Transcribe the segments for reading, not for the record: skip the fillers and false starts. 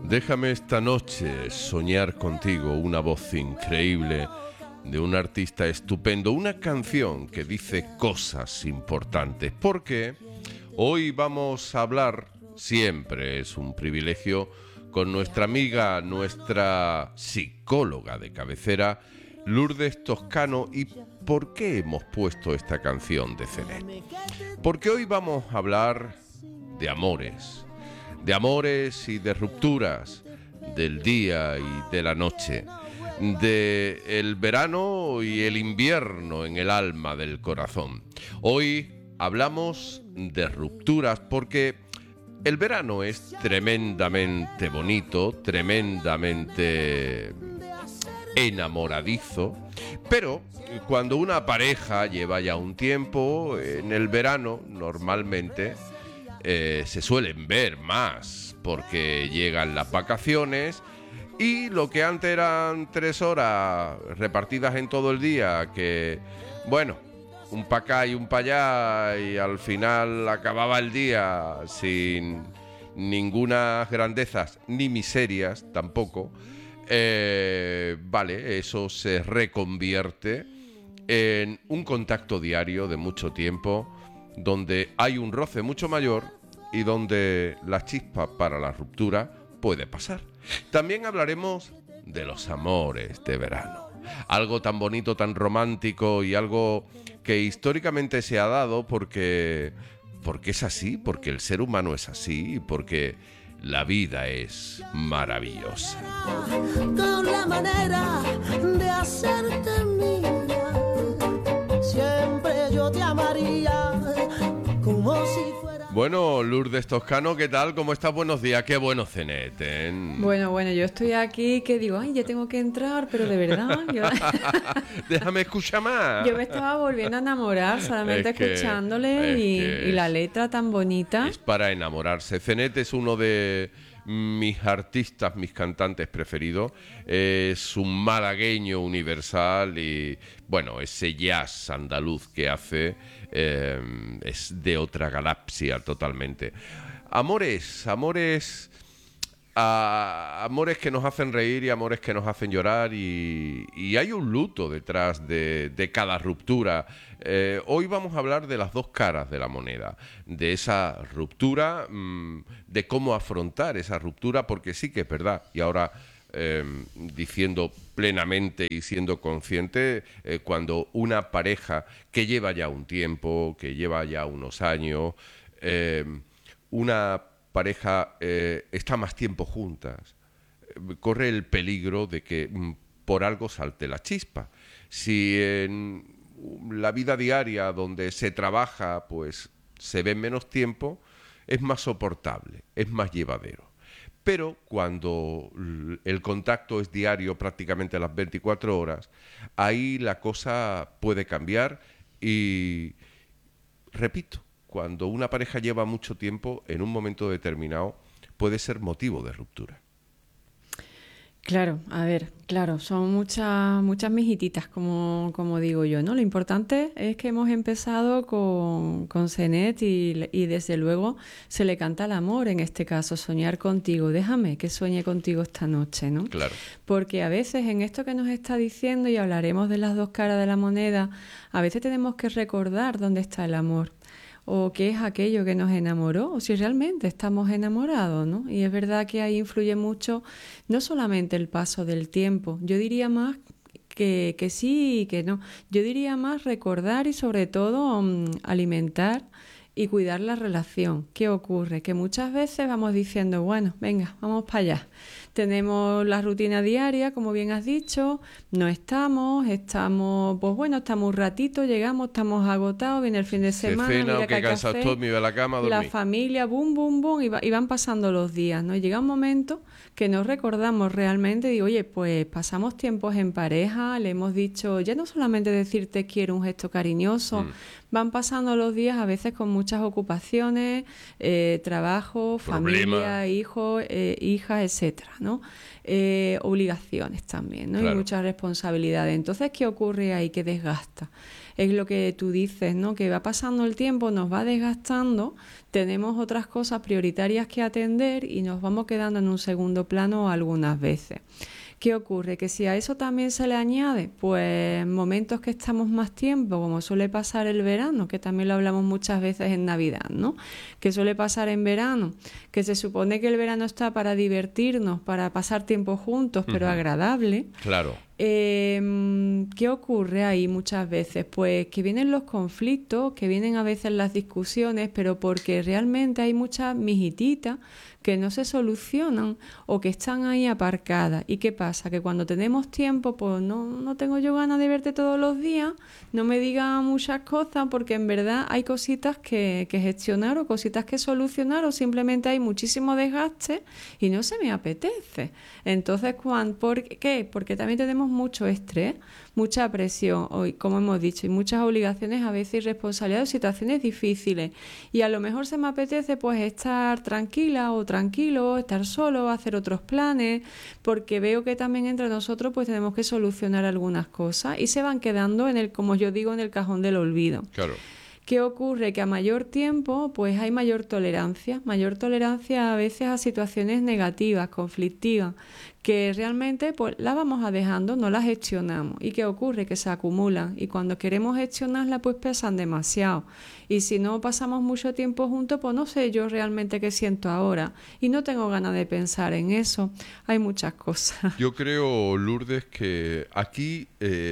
Déjame esta noche soñar contigo, una voz increíble de un artista estupendo, una canción que dice cosas importantes, porque hoy vamos a hablar, siempre es un privilegio, con nuestra amiga, nuestra psicóloga de cabecera, Lourdes Toscano. ¿Y por qué hemos puesto esta canción de Cenet? Porque hoy vamos a hablar de amores y de rupturas, del día y de la noche, de el verano y el invierno en el alma del corazón. Hoy hablamos de rupturas porque el verano es tremendamente bonito, tremendamente enamoradizo, pero cuando una pareja lleva ya un tiempo, en el verano normalmente se suelen ver más porque llegan las vacaciones y lo que antes eran 3 horas repartidas en todo el día, que bueno, un pa' acá y un pa' allá, y al final acababa el día sin ninguna grandezas ni miserias tampoco, vale, eso se reconvierte en un contacto diario de mucho tiempo, donde hay un roce mucho mayor y donde la chispa para la ruptura puede pasar. También hablaremos de los amores de verano, algo tan bonito, tan romántico, y algo que históricamente se ha dado porque es así, porque el ser humano es así y porque la vida es maravillosa. Con la manera de hacerte mía, siempre yo te amaría como si fuera... Bueno, Lourdes Toscano, ¿qué tal? ¿Cómo estás? Buenos días. Qué bueno Cenet, ¿eh? Bueno, yo estoy aquí que digo, ay, ya tengo que entrar, pero de verdad, Déjame escuchar más. yo me estaba volviendo a enamorar solamente escuchándole y la letra tan bonita. Es para enamorarse. Cenet es uno de mis artistas, mis cantantes preferidos. Es un malagueño universal y, bueno, ese jazz andaluz que hace es de otra galaxia totalmente. Amores que nos hacen reír y amores que nos hacen llorar, y hay un luto detrás de cada ruptura. Hoy vamos a hablar de las dos caras de la moneda, de esa ruptura, de cómo afrontar esa ruptura, porque sí que es verdad, y ahora diciendo plenamente y siendo consciente, cuando una pareja que lleva ya un tiempo, que lleva ya unos años, una pareja está más tiempo juntas, corre el peligro de que por algo salte la chispa. Si en la vida diaria donde se trabaja pues se ve menos tiempo, es más soportable, es más llevadero. Pero cuando el contacto es diario, prácticamente a las 24 horas, ahí la cosa puede cambiar y, repito, cuando una pareja lleva mucho tiempo, en un momento determinado puede ser motivo de ruptura. Claro, son muchas mijititas, como digo yo, ¿no? Lo importante es que hemos empezado con Cenet y desde luego se le canta el amor, en este caso, soñar contigo. Déjame que sueñe contigo esta noche, ¿no? Claro. Porque a veces en esto que nos está diciendo, y hablaremos de las dos caras de la moneda, a veces tenemos que recordar dónde está el amor, o qué es aquello que nos enamoró, o si realmente estamos enamorados, ¿no? Y es verdad que ahí influye mucho no solamente el paso del tiempo, yo diría más que sí y que no, yo diría más recordar y sobre todo alimentar y cuidar la relación. ¿Qué ocurre? Que muchas veces vamos diciendo, bueno, venga, vamos para allá. Tenemos la rutina diaria, como bien has dicho, no estamos, pues bueno, estamos un ratito, llegamos, estamos agotados, viene el fin de semana, cena, mira que hay cansado café, todo, me iba a la cama a dormir. la familia, bum, bum, bum, y van pasando los días, ¿no? Y llega un momento que no recordamos realmente, digo, oye, pues pasamos tiempos en pareja, le hemos dicho, ya no solamente decir te quiero, un gesto cariñoso, van pasando los días a veces con muchas ocupaciones, trabajo, familia, hijos, hijas, etcétera, ¿no? Obligaciones también, ¿no? Claro. Y muchas responsabilidades. Entonces, ¿qué ocurre ahí? Que desgasta. Es lo que tú dices, ¿no? Que va pasando el tiempo, nos va desgastando, tenemos otras cosas prioritarias que atender y nos vamos quedando en un segundo plano algunas veces. ¿Qué ocurre? Que si a eso también se le añade, pues momentos que estamos más tiempo, como suele pasar el verano, que también lo hablamos muchas veces en Navidad, ¿no? Que suele pasar en verano, que se supone que el verano está para divertirnos, para pasar tiempo juntos, pero agradable. Claro. ¿Qué ocurre ahí muchas veces? Pues que vienen los conflictos, que vienen a veces las discusiones, pero porque realmente hay muchas migititas que no se solucionan o que están ahí aparcadas. ¿Y qué pasa? Que cuando tenemos tiempo, pues no tengo yo ganas de verte todos los días, no me digas muchas cosas, porque en verdad hay cositas que gestionar o cositas que solucionar, o simplemente hay muchísimo desgaste y no se me apetece. Entonces, ¿por qué? Porque también tenemos mucho estrés, mucha presión, hoy, como hemos dicho, y muchas obligaciones, a veces y responsabilidades, situaciones difíciles. Y a lo mejor se me apetece pues estar tranquila o tranquilo, estar solo, hacer otros planes, porque veo que también entre nosotros pues tenemos que solucionar algunas cosas y se van quedando en el, como yo digo, en el cajón del olvido. Claro. ¿Qué ocurre? Que a mayor tiempo pues hay mayor tolerancia a veces a situaciones negativas, conflictivas, que realmente pues las vamos a dejando, no las gestionamos. ¿Y qué ocurre? Que se acumulan y cuando queremos gestionarlas pues pesan demasiado. Y si no pasamos mucho tiempo juntos, pues no sé yo realmente qué siento ahora y no tengo ganas de pensar en eso. Hay muchas cosas. Yo creo, Lourdes, que aquí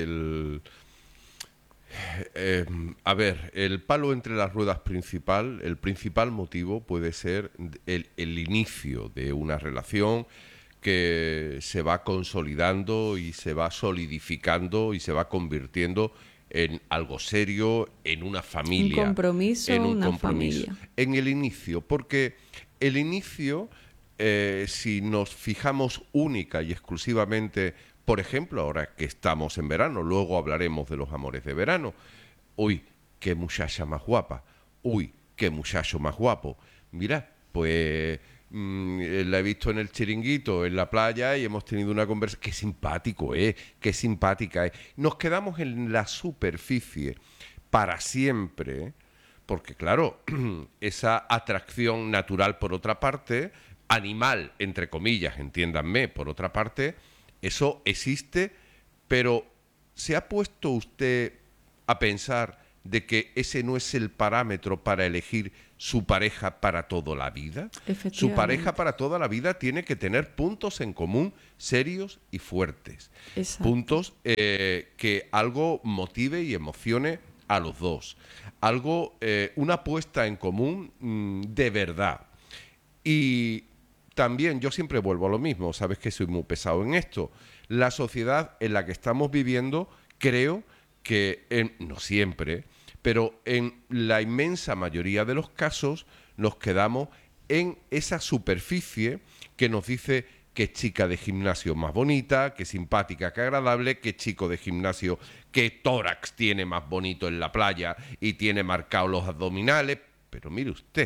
a ver, el palo entre las ruedas principal, el principal motivo puede ser el inicio de una relación que se va consolidando y se va solidificando y se va convirtiendo en algo serio, en una familia. Un compromiso, en un una compromiso. familia. En el inicio, porque el inicio, si nos fijamos única y exclusivamente, por ejemplo, ahora que estamos en verano, luego hablaremos de los amores de verano. Uy, qué muchacha más guapa. Uy, qué muchacho más guapo. Mira, pues la he visto en el chiringuito, en la playa, y hemos tenido una conversación. Qué simpático es, qué simpática es. Nos quedamos en la superficie para siempre, porque claro, esa atracción natural por otra parte, animal, entre comillas, entiéndanme, por otra parte, eso existe, pero ¿se ha puesto usted a pensar de que ese no es el parámetro para elegir su pareja para toda la vida? Su pareja para toda la vida tiene que tener puntos en común serios y fuertes. Exacto. Puntos que algo motive y emocione a los dos. Algo, una puesta en común de verdad. Y también yo siempre vuelvo a lo mismo, sabes que soy muy pesado en esto. La sociedad en la que estamos viviendo, creo que, no siempre, pero en la inmensa mayoría de los casos nos quedamos en esa superficie que nos dice qué chica de gimnasio más bonita, qué simpática, qué agradable, qué chico de gimnasio, qué tórax tiene más bonito en la playa y tiene marcados los abdominales. Pero mire usted,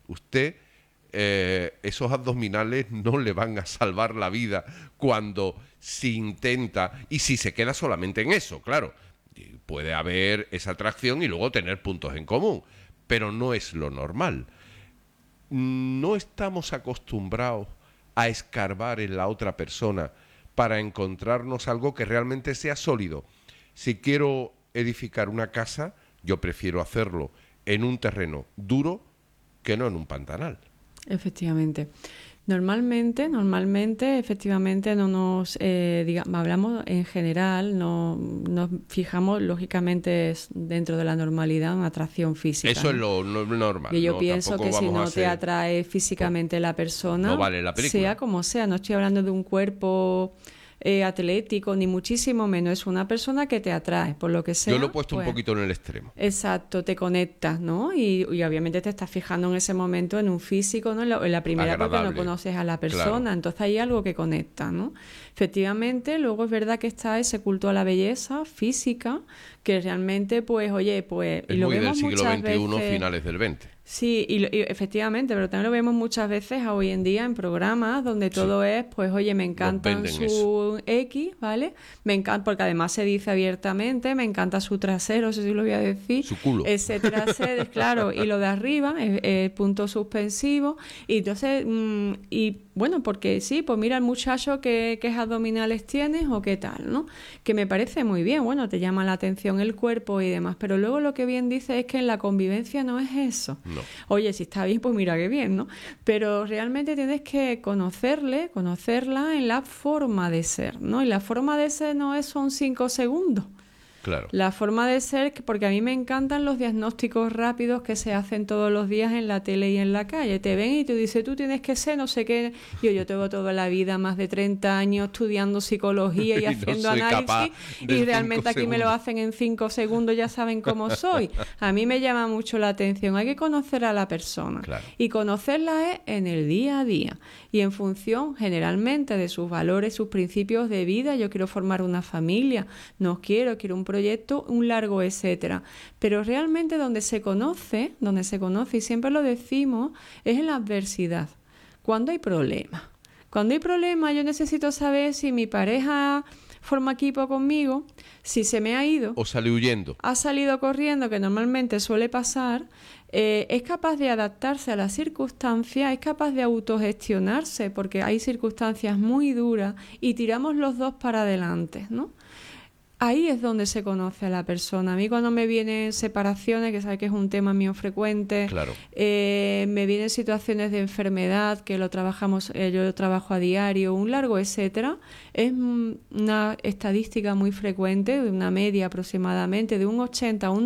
esos abdominales no le van a salvar la vida cuando se intenta, y si se queda solamente en eso, claro, puede haber esa atracción y luego tener puntos en común, pero no es lo normal. No estamos acostumbrados a escarbar en la otra persona para encontrarnos algo que realmente sea sólido. Si quiero edificar una casa, yo prefiero hacerlo en un terreno duro que no en un pantanal. Efectivamente. Normalmente, efectivamente, no nos, hablamos en general, no nos fijamos, lógicamente, dentro de la normalidad, una atracción física. Eso es lo normal. Y yo pienso que si no te atrae físicamente la persona, no vale la película. sea como sea, no estoy hablando de un cuerpo atlético, ni muchísimo menos. Es una persona que te atrae, por lo que sea. Yo lo he puesto pues, un poquito en el extremo. Exacto, te conectas, ¿no? Y obviamente te estás fijando en ese momento en un físico, ¿no? En la primera porque Agradable. no conoces a la persona, Claro. entonces hay algo que conecta, ¿no? Efectivamente, luego es verdad que está ese culto a la belleza física, que realmente, pues, oye, pues... Es y lo muy del vemos siglo muchas XXI, veces... finales del XX. Sí, y efectivamente, pero también lo vemos muchas veces hoy en día en programas donde todo es, pues, oye, me encantan venden su X, ¿vale? Me encanta, porque además se dice abiertamente, me encanta su trasero, eso sí lo voy a decir. Su culo. Ese trasero, claro, y lo de arriba es punto suspensivo. Y entonces, y bueno, porque sí, pues mira el muchacho qué abdominales tienes o qué tal, ¿no? Que me parece muy bien, bueno, te llama la atención el cuerpo y demás, pero luego lo que bien dice es que en la convivencia no es eso. No. Oye, si está bien, pues mira qué bien, ¿no? Pero realmente tienes que conocerla en la forma de ser, ¿no? Y la forma de ser no son 5 segundos. Claro. La forma de ser, porque a mí me encantan los diagnósticos rápidos que se hacen todos los días en la tele y en la calle. Te ven y te dicen, tú tienes que ser no sé qué. Yo tengo toda la vida, más de 30 años estudiando psicología y Y no haciendo soy capaz análisis de y en realmente 5 aquí me lo segundos. hacen en 5 segundos, ya saben cómo soy. A mí me llama mucho la atención. Hay que conocer a la persona. Claro. Y conocerla es en el día a día y en función generalmente de sus valores, sus principios de vida. Yo quiero formar una familia, quiero un proyecto, un largo, etcétera. Pero realmente donde se conoce, y siempre lo decimos, es en la adversidad. Cuando hay problemas. Cuando hay problemas, yo necesito saber si mi pareja forma equipo conmigo, si se me ha ido, O sale huyendo. ha salido corriendo, que normalmente suele pasar, es capaz de adaptarse a las circunstancias, es capaz de autogestionarse, porque hay circunstancias muy duras y tiramos los dos para adelante, ¿no? Ahí es donde se conoce a la persona. A mí cuando me vienen separaciones, que sabes que es un tema mío frecuente, Claro. me vienen situaciones de enfermedad, que lo trabajamos, yo lo trabajo a diario, un largo, etcétera, es una estadística muy frecuente, de una media aproximadamente, de un 80 a un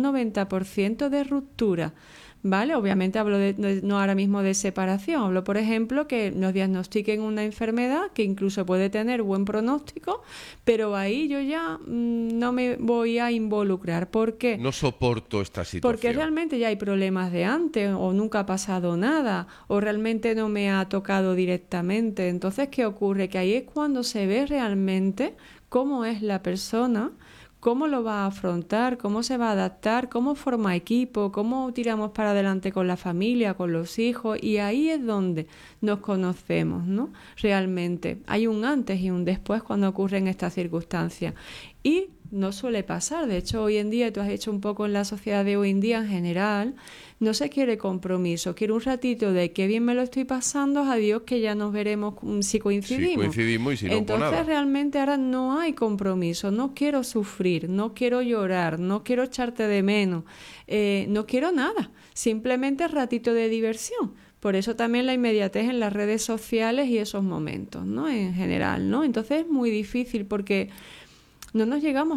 90% de ruptura. ¿Vale? Obviamente hablo no ahora mismo de separación, hablo por ejemplo que nos diagnostiquen una enfermedad que incluso puede tener buen pronóstico, pero ahí yo ya no me voy a involucrar. ¿Por qué? No soporto esta situación. Porque realmente ya hay problemas de antes o nunca ha pasado nada o realmente no me ha tocado directamente. Entonces, ¿qué ocurre? Que ahí es cuando se ve realmente cómo es la persona, cómo lo va a afrontar, cómo se va a adaptar, cómo forma equipo, cómo tiramos para adelante con la familia, con los hijos, y ahí es donde nos conocemos, ¿no? Realmente hay un antes y un después cuando ocurren estas circunstancias. Y no suele pasar, de hecho hoy en día, tú has hecho un poco en la sociedad de hoy en día en general, no se quiere compromiso, quiero un ratito de qué bien me lo estoy pasando, adiós que ya nos veremos si coincidimos. Si coincidimos y si no, pues Entonces nada. realmente ahora no hay compromiso, no quiero sufrir, no quiero llorar, no quiero echarte de menos, no quiero nada, simplemente ratito de diversión. Por eso también la inmediatez en las redes sociales y esos momentos, ¿no? En general, ¿no? Entonces es muy difícil porque no nos llegamos